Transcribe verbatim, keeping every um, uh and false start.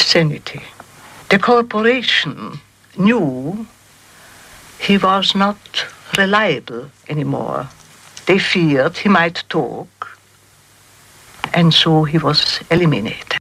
obscenity. The corporation knew he was not reliable anymore. They feared he might talk, and so he was eliminated.